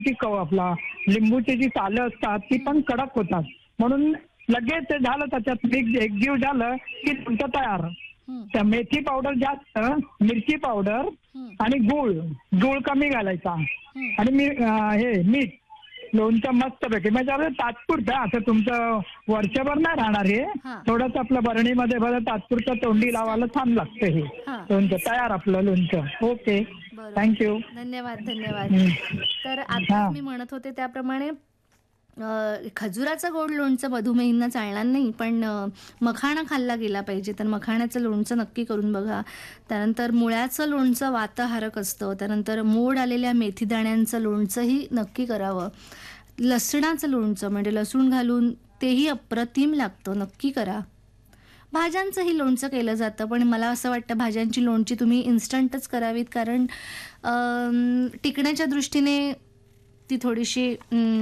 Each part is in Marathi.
ती आपला लिंबूची जी सालं असतात ती पण कडक होतात. म्हणून लगेच ते झालं त्याच्यात मिक्स एकजीव झालं की लोणचं तयार. त्या मेथी पावडर जास्त, मिरची पावडर आणि गूळ कमी घालायचा आणि हे मीठ. लोणचं मस्तपैकी म्हणजे तात्पुरतं, आता तुमचं वर्षभर नाही राहणार हे. थोडंसं आपलं बरणीमध्ये बरं तात्पुरतं तोंडी लावायला छान लागतं हे लोणचं. तयार आपलं लोणचं. Okay, thank you. धन्यवाद धन्यवाद. तर आता मी म्हणत होते त्याप्रमाणे खजुराचं गोड लोणचं मधुमेहींना चालणार नाही, पण मखाणा खाल्ला गेला पाहिजे. तर मखाण्याचं लोणचं नक्की करून बघा. त्यानंतर मुळ्याचं लोणचं वातहारक असतं. त्यानंतर मोड आलेल्या मेथीदाण्यांचं लोणचंही नक्की करावं. लसणाचं लोणचं म्हणजे लसूण घालून तेही अप्रतिम लागतं, नक्की करा. भाज्यांचंही लोणचं केलं जातं, पण मला असं वाटतं भाज्यांची लोणची तुम्ही इन्स्टंटच करावीत, कारण टिकण्याच्या दृष्टीने ती थोडीशी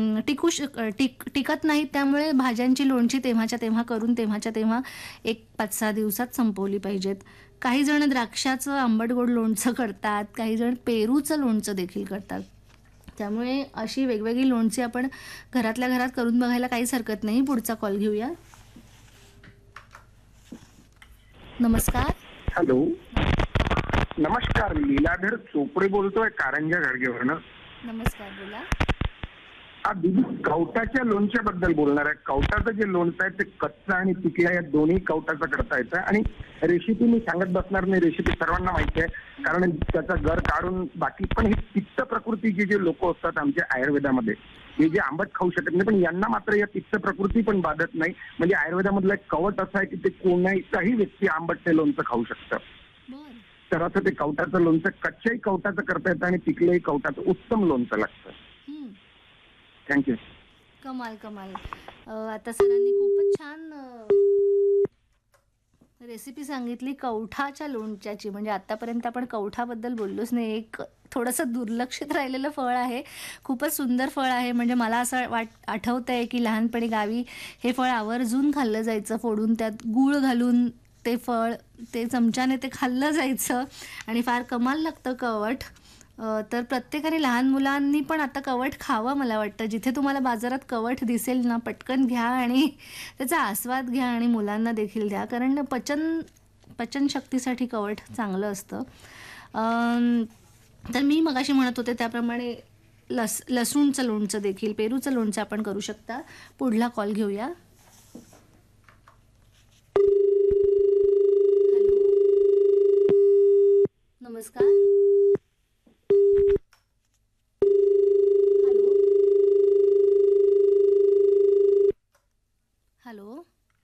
टिकत नाहीत. त्यामुळे भाज्यांची लोणची तेव्हाच्या तेव्हा करून तेव्हाच्या तेव्हा 1-5-6 दिवसात संपवली पाहिजेत. काही जण द्राक्षाचं आंबट गोड लोणचं करतात, काही जण पेरूचं लोणचं देखील करतात. त्यामुळे अशी वेगवेगळी लोणची आपण घरातल्या घरात करून बघायला काहीच हरकत नाही. पुढचा कॉल घेऊया. नमस्कार. हॅलो, नमस्कार. लीलाधर चोपडे बोलतोय कारंजा घाडगेवरनं. नमस्कार, बोला. दीदी, कवटाच्या लोणच्याबद्दल बोलणार आहे. कवटाचं जे लोणचं आहे ते कच्चा आणि पिकल्या या दोन्ही कवटाचं करता येतं. आणि रेसिपी मी सांगत बसणार नाही, रेसिपी सर्वांना माहिती आहे, कारण त्याचा गर काढून बाकी. पण हे पित्त प्रकृतीचे जे लोक असतात आमच्या आयुर्वेदामध्ये, हे जे आंबट खाऊ शकत नाही, पण यांना मात्र या पित्त प्रकृती पण बाधत नाही. म्हणजे आयुर्वेदामधलं एक कवट असं आहे की ते कोणाचाही व्यक्ती आंबट ते लोणचं खाऊ शकतं. तर असं ते कवटाचं लोणचं कच्च्याही कवटाचं करता येतं आणि पिकल्याही कवटाचं उत्तम लोणचं लागतं. थँक्यू. कमाल कमाल. आता सरांनी खूपच छान रेसिपी सांगितली कवठाच्या लोणच्याची. म्हणजे आतापर्यंत आपण कवठाबद्दल बोललोच नाही. एक थोडंसं दुर्लक्षित राहिलेलं फळ आहे, खूपच सुंदर फळ आहे. म्हणजे मला असं आठवतंय की लहानपणी गावी हे फळ आवर्जून खाल्लं जायचं. फोडून त्यात गूळ घालून ते फळ ते चमच्याने ते खाल्लं जायचं आणि फार कमाल लागतं कवठ. तर प्रत्येकाने लहान मुलांनी पण आता कवठ खावं मला वाटतं. जिथे तुम्हाला बाजारात कवठ दिसेल ना, पटकन घ्या आणि त्याचा आस्वाद घ्या आणि मुलांना देखील द्या, कारण पचनशक्तीसाठी कवठ चांगलं असतं. तर मी मगाशी म्हणत होते त्याप्रमाणे लसूणचं लोणचं देखील, पेरूचं लोणचं आपण करू शकता. पुढला कॉल घेऊया. हॅलो, नमस्कार. हॅलो.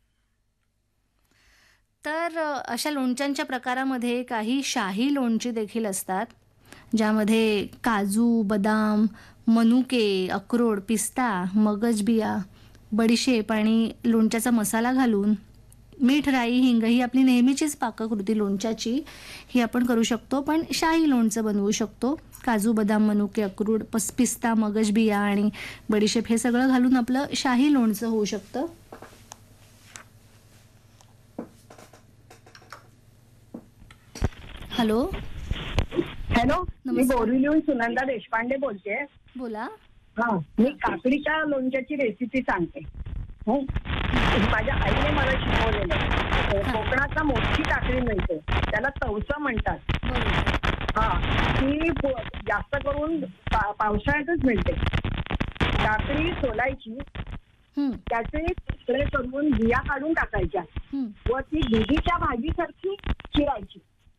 तर अशा लोणच्यांच्या प्रकारामध्ये काही शाही लोणची देखील असतात, ज्यामध्ये काजू, बदाम, मनुके, अक्रोड, पिस्ता, मगजबिया, बडीशेप आणि लोणच्याचा मसाला घालून मीठ, राई, हिंग ही आपली नेहमीचीच पाककृती लोणच्याची ही आपण करू शकतो. पण शाही लोणचं बनवू शकतो. काजू, बदाम, मनुके, अक्रोड, पिस्ता, मगजबिया आणि बडीशेप हे सगळं घालून आपलं शाही लोणचं होऊ शकतं. हॅलो. हॅलो, मी बोरिवलीहून सुनंदा देशपांडे बोलते. बोला. मी काकडीच्या लोणच्याची रेसिपी सांगते. माझ्या आईने मला शिकवलेलं. कोकणाचा मोठी काकडी मिळते, त्याला तवसं म्हणतात. ती जास्त करून पावसाळ्यातच मिळते. काकडी सोलायची, त्याचे तुकडे करून बिया काढून टाकायच्या व ती दुधीच्या भाजीसारखी चिरायची.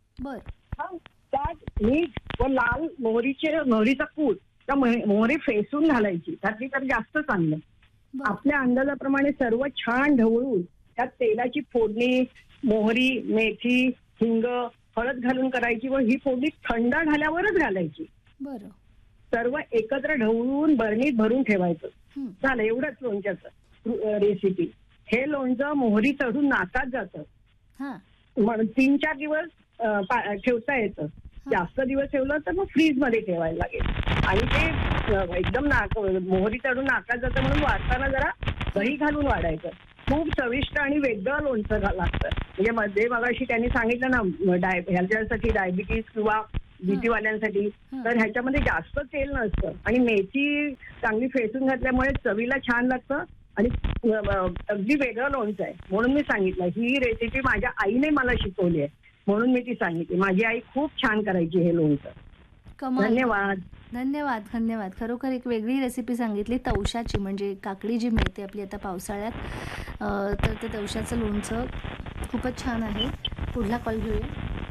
त्यात मीठ व लाल मोहरीचा कूट, त्या मोहरी फेसून घालायची, त्यातली तर जास्त चांगलं. आपल्या अंदाजाप्रमाणे सर्व छान ढवळून त्यात तेलाची फोडणी, मोहरी, मेथी, हिंग, हळद घालून करायची व ही फोडणी थंड झाल्यावरच घालायची. सर्व एकत्र ढवळून बरणीत भरून ठेवायचं. झालं, एवढंच लोणच्याचं रेसिपी. हे लोणचं मोहरी चढून नाकात जातं. 3-4 दिवस ठेवता येतं. जास्त दिवस ठेवलं तर मग फ्रीज मध्ये ठेवायला लागेल. आणि ते एकदम मोहरी चढून नाकात जातं म्हणून वाढताना जरा दही घालून वाढायचं. खूप चविष्ट आणि वेगळं लोणचं लागतं. म्हणजे मध्ये मगाशी त्यांनी सांगितलं ना, ह्याच्यासाठी डायबिटीस किंवा भीतीवाल्यांसाठी. तर ह्याच्यामध्ये जास्त तेल नसतं आणि मेथी चांगली फेसून घातल्यामुळे चवीला छान लागतं आणि अगदी वेगळं लोणचं आहे. म्हणून मी सांगितलं, ही रेसिपी माझ्या आईने मला शिकवली आहे म्हणून मी ती सांगितली. माझी आई खूप छान करायची हे लोणचं. कमाल. धन्यवाद. धन्यवाद. धन्यवाद. खरोखर एक वेगळी रेसिपी सांगितली तवशाची, म्हणजे काकडी जी मिळते आपली आता पावसाळ्यात, तर ते तवशाचं लोणचं खूपच छान आहे. पुढला कॉल घेऊया.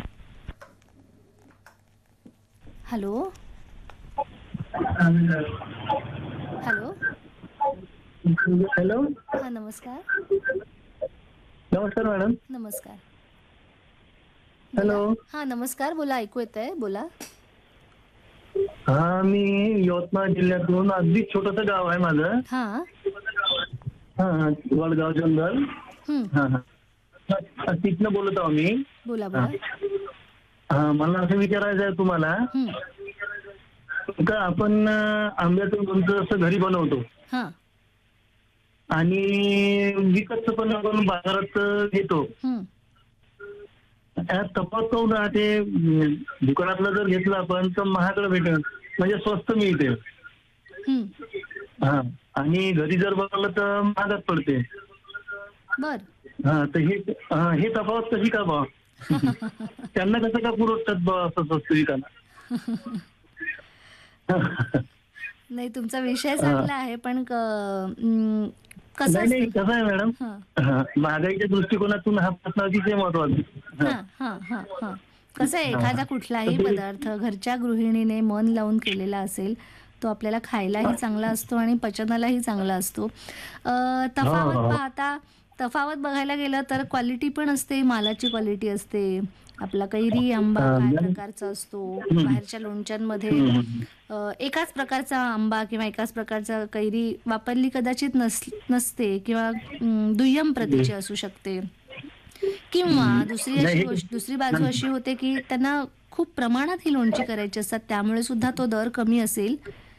Hello hello hello. हां नमस्कार. नमस्कार मॅडम. नमस्कार. हॅलो. हां नमस्कार, बोला, ऐकू येत आहे, बोला. हा, मी यवतमाळ जिल्ह्यातून, अगदी छोटंसं गाव आहे माझं. हां. हा, वडगाव जंगल. हा हा, तिथनं बोलत आहो मी. बोला बोला. हा, मला असं विचारायचं आहे तुम्हाला का आपण आंब्याचं लोणचं असं घरी बनवतो हां. आणि विकतचं पण आपण बाजारात घेतो. त्यात तफावत काऊन राहते? दुकानातलं जर घेतलं आपण तर महागडं भेटेल, म्हणजे स्वस्त मिळते. हा, आणि घरी जर बनवलं तर महागात पडते. बर. हा, तर हे तफावत कशी का बा? त्यांना कसं का पुरवतात बा असं स्वस्त विकायला? नाही, तुमचा विषय चांगला आहे, पण कसं नाही कसं आहे मॅडम, महागाईच्या दृष्टिकोनातून हा प्रश्न अतिशय महत्वाचा. कसं आहे, एखादा कुठलाही पदार्थ घरच्या गृहिणीने मन लावून केलेला असेल तो आपल्याला खायलाही चांगला असतो आणि पचनालाही चांगला असतो. तफावत बघायला गेलं तर क्वालिटी पण असते, मालाची क्वालिटी असते. आपला कैरी आंबा काय प्रकारचा असतो, बाहेरच्या लोणच्यांमध्ये एकाच प्रकारचा आंबा किंवा एकाच प्रकारचा कैरी वापरली कदाचित नसते किंवा दुय्यम प्रतीची असू शकते. किंवा दुसरी बाजू अशी होते की त्यांना खूप प्रमाणात ही लोणची करायची असतात, त्यामुळे सुद्धा तो दर कमी असेल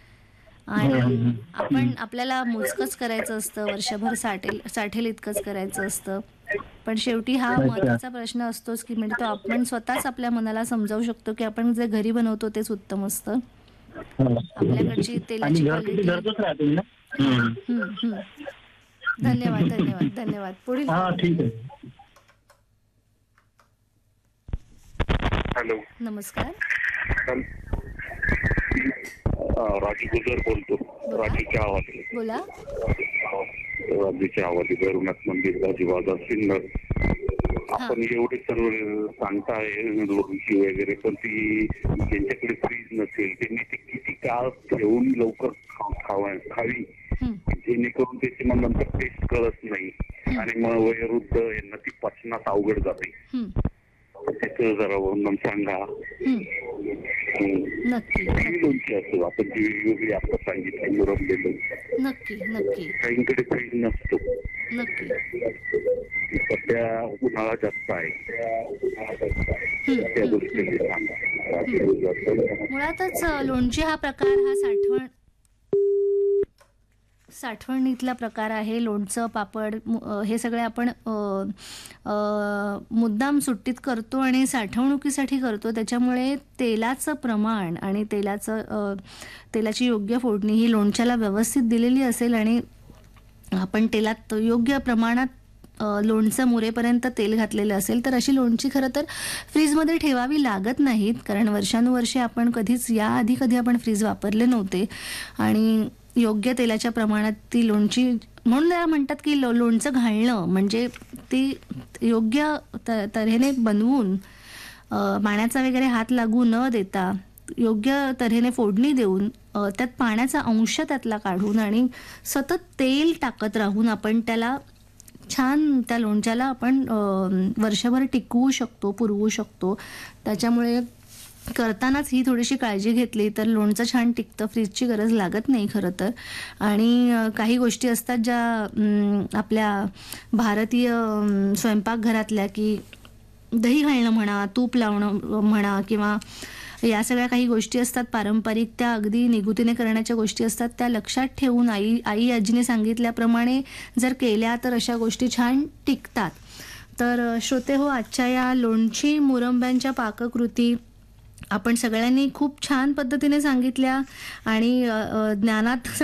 आणि आपल्याला मोजकच करायचं असतं, वर्षभर साठेल इतकंच करायचं असतं. पण शेवटी हा महत्वाचा प्रश्न असतोच की म्हणजे तो आपण स्वतःच आपल्या मनाला समजावू शकतो की आपण जे घरी बनवतो तेच उत्तम असतं. आपल्याकडची तेलाची क्वालिटी. धन्यवाद. धन्यवाद. धन्यवाद. पुढील. हॅलो. नमस्कार. राजू गुजर बोलतो. राजूच्या आवाज. बोला. राजूच्या आवाज भैरवनाथ मंदिर बाजूबाजार सिन्नर. आपण एवढे सर्व सांगताय लोणची वगैरे, पण ती ज्यांच्याकडे फ्रीज नसेल त्यांनी ती किती काळ ठेवून लवकर खावी, जेणेकरून त्याची मग नंतर टेस्ट कळत नाही आणि मग वयोवृद्ध यांना ती पचनात अवघड जाते. त्याचं जरा वर्णन सांगा. लोणची असतो आपण जी वेगवेगळी आपण सांगितली मुरमलेलं. नक्की. काहींकडे फ्रीज नसतो. सध्या उन्हाळा जास्त आहे, त्या दृष्टीने सांगा. मुळातच लोणची हा प्रकार हा साठवणीतला प्रकार आहे. लोणचं, पापड हे सगळे आपण मुद्दाम सुट्टीत करतो आणि साठवणुकीसाठी करतो. त्याच्यामुळे तेलाचं प्रमाण आणि तेलाची योग्य फोडणी ही लोणच्याला व्यवस्थित दिलेली असेल आणि आपण तेलात योग्य प्रमाणात लोणचं मुरेपर्यंत तेल घातलेलं असेल तर अशी लोणची खरं तर फ्रीजमध्ये ठेवावी लागत नाहीत, कारण वर्षानुवर्षे आपण कधी आपण फ्रीज वापरले नव्हते आणि योग्य तेलाच्या प्रमाणात ती लोणची, म्हणून त्याला म्हणतात की लोणचं घालणं म्हणजे ती योग्य तऱ्हेने बनवून पाण्याचा वगैरे हात लागू न देता योग्य तऱ्हेने फोडणी देऊन त्यात पाण्याचा अंश त्यातला काढून आणि सतत तेल टाकत राहून आपण त्याला छान त्या लोणच्याला आपण वर्षभर टिकवू शकतो, पुरवू शकतो. त्याच्यामुळे करतानाच ही थोडीशी काळजी घेतली तर लोणचं छान टिकतं, फ्रीजची गरज लागत नाही खरं तर. आणि काही गोष्टी असतात ज्या आपल्या भारतीय स्वयंपाकघरातल्या की दही घालणं म्हणा, तूप लावणं म्हणा किंवा या सगळ्या काही गोष्टी असतात पारंपरिक, त्या अगदी निगुतीने करण्याच्या गोष्टी असतात. त्या लक्षात ठेवून आई आजीने सांगितल्याप्रमाणे जर केल्या तर अशा गोष्टी छान टिकतात. तर श्रोते हो, आजच्या या लोणची मुरंब्यांच्या पाककृती आपण सगळ्यांनी खूप छान पद्धतीने सांगितल्या आणि ज्ञानात